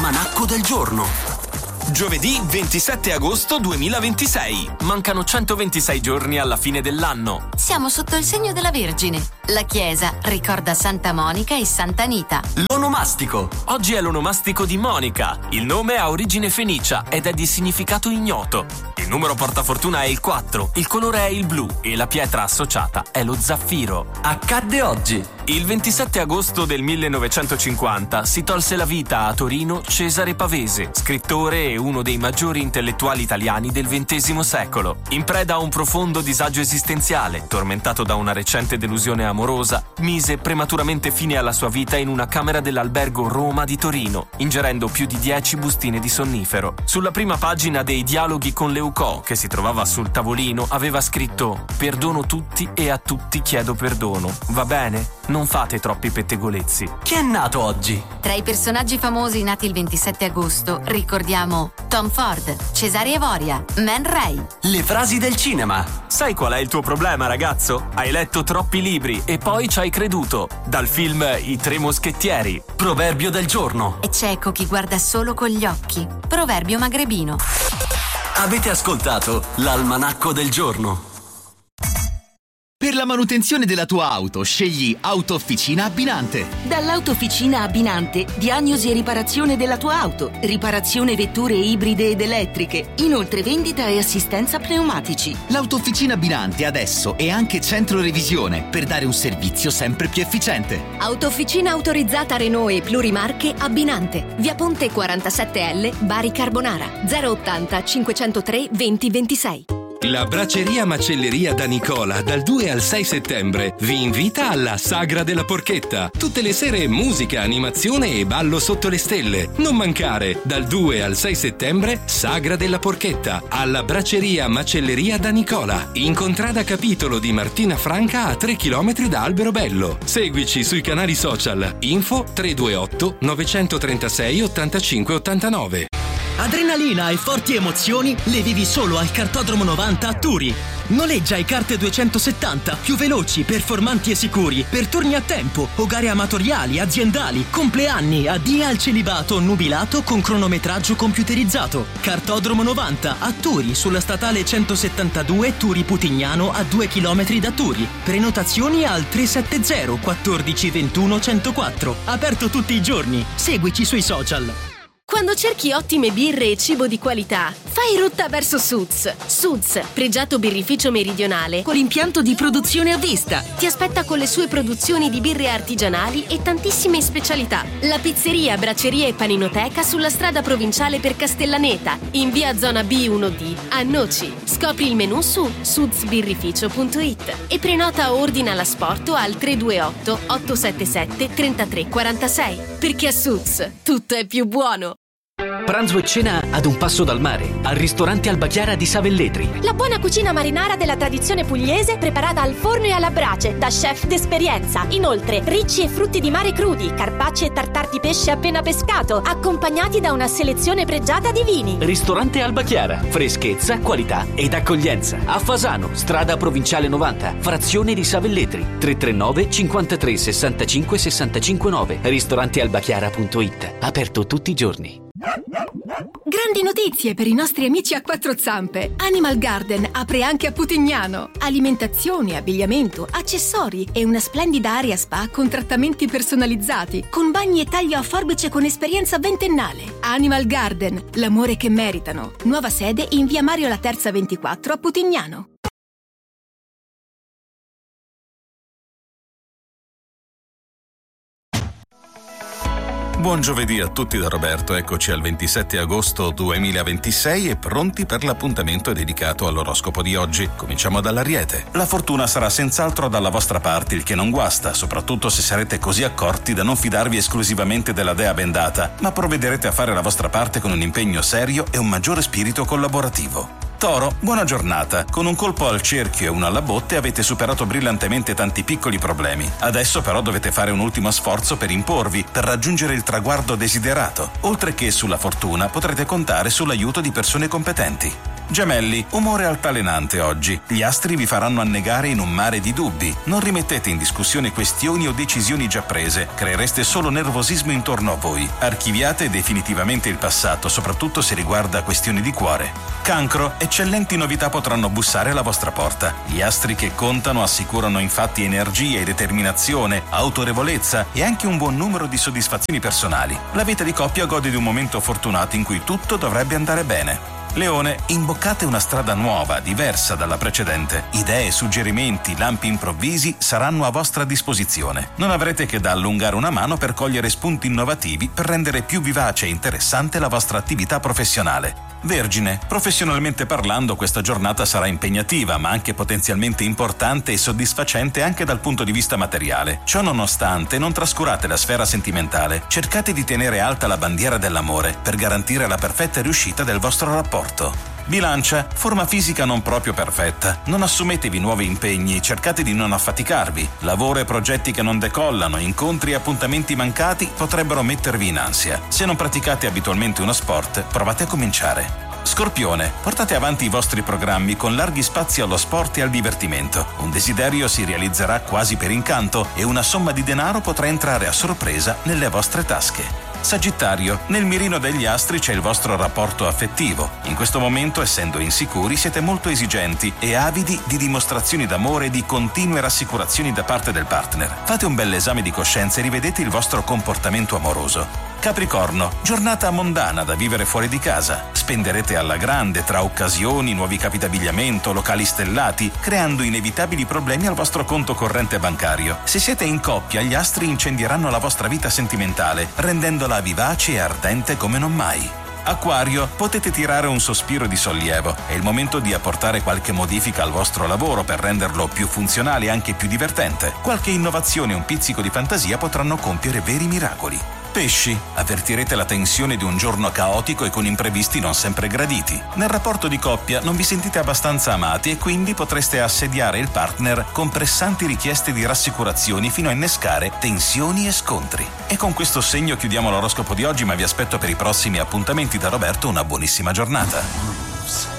L'almanacco del giorno. Giovedì 27 agosto 2026. Mancano 126 giorni alla fine dell'anno. Siamo sotto il segno della Vergine. La chiesa ricorda Santa Monica e Santa Anita. L'onomastico. Oggi è l'onomastico di Monica. Il nome ha origine fenicia ed è di significato ignoto. Il numero portafortuna è il 4, il colore è il blu e la pietra associata è lo zaffiro. Accadde oggi. Il 27 agosto del 1950 si tolse la vita a Torino Cesare Pavese, scrittore e uno dei maggiori intellettuali italiani del XX secolo. In preda a un profondo disagio esistenziale, tormentato da una recente delusione amorosa, mise prematuramente fine alla sua vita in una camera dell'albergo Roma di Torino, ingerendo più di 10 bustine di sonnifero. Sulla prima pagina dei Dialoghi con Leucò, che si trovava sul tavolino, aveva scritto: «Perdono tutti e a tutti chiedo perdono. Va bene? Non fate troppi pettegolezzi». Chi è nato oggi? Tra i personaggi famosi nati il 27 agosto ricordiamo Tom Ford, Cesare Evoria, Man Ray. Le frasi del cinema. Sai qual è il tuo problema, ragazzo? Hai letto troppi libri e poi ci hai creduto. Dal film I Tre Moschettieri. Proverbio del giorno. È cieco chi guarda solo con gli occhi. Proverbio magrebino. Avete ascoltato l'almanacco del giorno. Per la manutenzione della tua auto, scegli Autofficina Abbinante. Dall'Autofficina Abbinante, diagnosi e riparazione della tua auto, riparazione vetture ibride ed elettriche, inoltre vendita e assistenza pneumatici. L'Autofficina Abbinante adesso è anche centro revisione per dare un servizio sempre più efficiente. Autofficina autorizzata Renault e plurimarche Abbinante. Via Ponte 47L, Bari Carbonara. 080 503 2026. La Braceria Macelleria da Nicola dal 2 al 6 settembre vi invita alla Sagra della Porchetta. Tutte le sere musica, animazione e ballo sotto le stelle. Non mancare, dal 2 al 6 settembre Sagra della Porchetta alla Braceria Macelleria da Nicola, in contrada capitolo di Martina Franca a 3 km da Alberobello. Seguici sui canali social. Info 328 936 85 89. Adrenalina e forti emozioni le vivi solo al Kartodromo 90 a Turi. Noleggia i kart 270 più veloci, performanti e sicuri per turni a tempo o gare amatoriali, aziendali, compleanni, addii al celibato nubilato con cronometraggio computerizzato. Kartodromo 90 a Turi sulla statale 172 Turi Putignano a 2 km da Turi. Prenotazioni al 370 14 21 104. Aperto tutti i giorni. Seguici sui social. Quando cerchi ottime birre e cibo di qualità, fai rotta verso Suds. Suds, pregiato birrificio meridionale Con impianto di produzione a vista. ti aspetta con le sue produzioni di birre artigianali e tantissime specialità. La pizzeria, braceria e paninoteca sulla strada provinciale per Castellaneta, in via zona B1D, a Noci. Scopri il menù su sudsbirrificio.it e prenota o ordina l'asporto al 328 877 3346. Perché a Suds tutto è più buono. Pranzo e cena ad un passo dal mare, al ristorante Alba Chiara di Savelletri. La buona cucina marinara della tradizione pugliese preparata al forno e alla brace da chef d'esperienza. Inoltre, ricci e frutti di mare crudi, carpacci e tartar di pesce appena pescato, accompagnati da una selezione pregiata di vini. Ristorante Alba Chiara, freschezza, qualità ed accoglienza. A Fasano, strada provinciale 90, frazione di Savelletri. 339 53 65 659. Ristorantealbachiara.it. Aperto tutti i giorni. Grandi notizie per i nostri amici a quattro zampe. Animal Garden apre anche a Putignano. Alimentazione, abbigliamento, accessori e una splendida area spa con trattamenti personalizzati, con bagni e taglio a forbice con esperienza ventennale. Animal Garden, l'amore che meritano. Nuova sede in via Mario La Terza 24 a Putignano. Buon giovedì a tutti da Roberto, eccoci al 27 agosto 2026 e pronti per l'appuntamento dedicato all'oroscopo di oggi. Cominciamo dall'Ariete. La fortuna sarà senz'altro dalla vostra parte, il che non guasta, soprattutto se sarete così accorti da non fidarvi esclusivamente della dea bendata, ma provvederete a fare la vostra parte con un impegno serio e un maggiore spirito collaborativo. Toro, buona giornata. Con un colpo al cerchio e uno alla botte avete superato brillantemente tanti piccoli problemi. Adesso però dovete fare un ultimo sforzo per imporvi, per raggiungere il traguardo desiderato. Oltre che sulla fortuna, potrete contare sull'aiuto di persone competenti. Gemelli, umore altalenante oggi. Gli astri vi faranno annegare in un mare di dubbi. Non rimettete in discussione questioni o decisioni già prese. Creereste solo nervosismo intorno a voi. Archiviate definitivamente il passato, soprattutto se riguarda questioni di cuore. Cancro, eccellenti novità potranno bussare alla vostra porta. Gli astri che contano assicurano infatti energia e determinazione, autorevolezza e anche un buon numero di soddisfazioni personali. La vita di coppia gode di un momento fortunato in cui tutto dovrebbe andare bene. Leone, imboccate una strada nuova, diversa dalla precedente. Idee, suggerimenti, lampi improvvisi saranno a vostra disposizione. Non avrete che da allungare una mano per cogliere spunti innovativi per rendere più vivace e interessante la vostra attività professionale. Vergine, professionalmente parlando questa giornata sarà impegnativa, ma anche potenzialmente importante e soddisfacente anche dal punto di vista materiale. Ciò nonostante, non trascurate la sfera sentimentale. Cercate di tenere alta la bandiera dell'amore per garantire la perfetta riuscita del vostro rapporto. Bilancia, forma fisica non proprio perfetta. Non assumetevi nuovi impegni, cercate di non affaticarvi. Lavoro e progetti che non decollano, incontri e appuntamenti mancati potrebbero mettervi in ansia. Se non praticate abitualmente uno sport, provate a cominciare. Scorpione, portate avanti i vostri programmi con larghi spazi allo sport e al divertimento. Un desiderio si realizzerà quasi per incanto e una somma di denaro potrà entrare a sorpresa nelle vostre tasche. Sagittario, nel mirino degli astri c'è il vostro rapporto affettivo. In questo momento, essendo insicuri, siete molto esigenti e avidi di dimostrazioni d'amore e di continue rassicurazioni da parte del partner. Fate un bell'esame di coscienza e rivedete il vostro comportamento amoroso. Capricorno, giornata mondana da vivere fuori di casa. Spenderete alla grande tra occasioni, nuovi capi d'abbigliamento, locali stellati, creando inevitabili problemi al vostro conto corrente bancario. Se siete in coppia, gli astri incendieranno la vostra vita sentimentale, rendendola vivace e ardente come non mai. Acquario, potete tirare un sospiro di sollievo. È il momento di apportare qualche modifica al vostro lavoro per renderlo più funzionale e anche più divertente. Qualche innovazione e un pizzico di fantasia potranno compiere veri miracoli. Pesci, avvertirete la tensione di un giorno caotico e con imprevisti non sempre graditi. Nel rapporto di coppia non vi sentite abbastanza amati e quindi potreste assediare il partner con pressanti richieste di rassicurazioni fino a innescare tensioni e scontri. E con questo segno chiudiamo l'oroscopo di oggi, ma vi aspetto per i prossimi appuntamenti. Da Roberto una buonissima giornata.